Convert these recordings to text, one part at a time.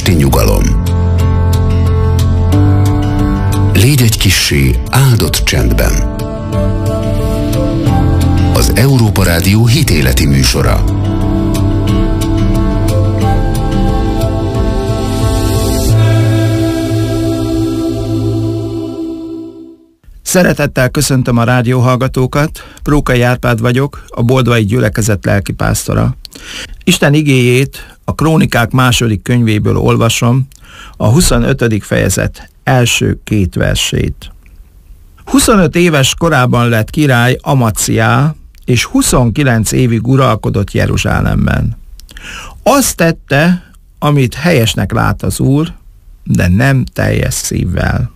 esti nyugalom. Légy egy kissé áldott csendben. Az Európa Rádió hitéleti műsora. Szeretettel köszöntöm a rádióhallgatókat, Prókai Árpád vagyok, a Boldvai gyülekezet lelkipásztora. Isten igéjét a Krónikák második könyvéből olvasom, a 25. fejezet első 2 versét. 25 éves korában lett király Amaciá, és 29 évig uralkodott Jeruzsálemben. Azt tette, amit helyesnek lát az Úr, de nem teljes szívvel.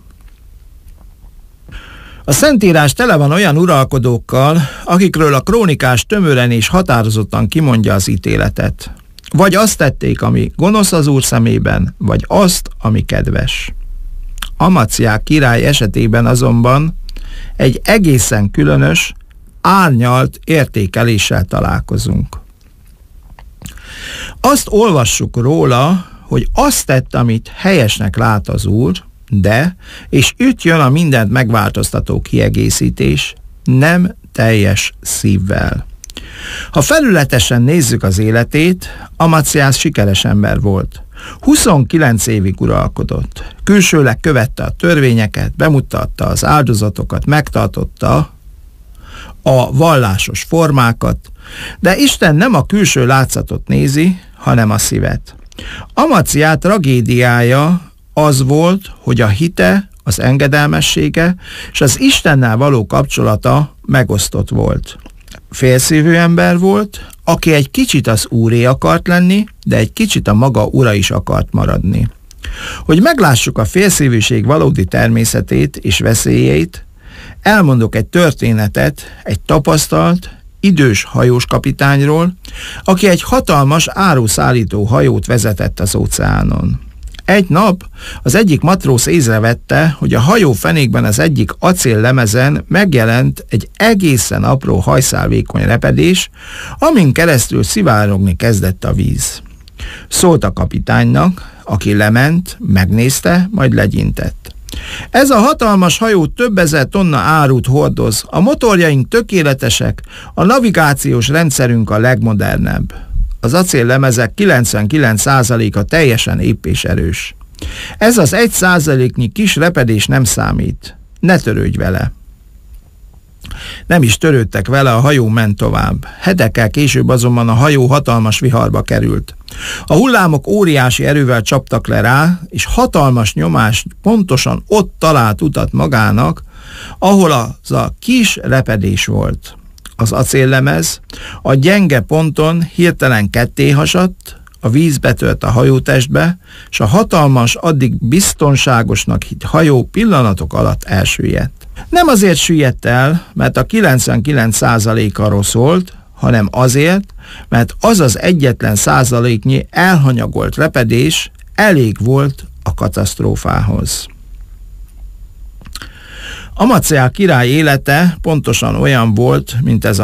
A Szentírás tele van olyan uralkodókkal, akikről a krónikás tömören és határozottan kimondja az ítéletet. Vagy azt tették, ami gonosz az Úr szemében, vagy azt, ami kedves. Amaciá király esetében azonban egy egészen különös, árnyalt értékeléssel találkozunk. Azt olvassuk róla, hogy azt tett, amit helyesnek lát az Úr, de, és itt jön a mindent megváltoztató kiegészítés, nem teljes szívvel. Ha felületesen nézzük az életét, Amaciás sikeres ember volt. 29 évig uralkodott. Külsőleg követte a törvényeket, bemutatta az áldozatokat, megtartotta a vallásos formákat, de Isten nem a külső látszatot nézi, hanem a szívet. Amaciá tragédiája az volt, hogy a hite, az engedelmessége és az Istennel való kapcsolata megosztott volt. Félszívű ember volt, aki egy kicsit az úré akart lenni, de egy kicsit a maga ura is akart maradni. Hogy meglássuk a félszívűség valódi természetét és veszélyeit, elmondok egy történetet egy tapasztalt, idős hajós kapitányról, aki egy hatalmas áruszállító hajót vezetett az óceánon. Egy nap az egyik matróz észrevette, hogy a hajó fenékben az egyik acéllemezen megjelent egy egészen apró hajszálvékony repedés, amin keresztül szivárogni kezdett a víz. Szólt a kapitánynak, aki lement, megnézte, majd legyintett. Ez a hatalmas hajó több ezer tonna árut hordoz, a motorjaink tökéletesek, a navigációs rendszerünk a legmodernebb. Az acéllemezek 99%-a teljesen épp és erős. Ez az 1%-nyi kis repedés nem számít. Ne törődj vele. Nem is törődtek vele, a hajó ment tovább. Hetekkel később azonban a hajó hatalmas viharba került. A hullámok óriási erővel csaptak le rá, és hatalmas nyomás pontosan ott talált utat magának, ahol az a kis repedés volt. Az acéllemez a gyenge ponton hirtelen ketté hasadt, a víz betört a hajótestbe, és a hatalmas, addig biztonságosnak hitt hajó pillanatok alatt elsüllyedt. Nem azért süllyedt el, mert a 99% arról szólt, hanem azért, mert az az egyetlen százaléknyi elhanyagolt repedés elég volt a katasztrófához. Amaciá király élete pontosan olyan volt, mint ez a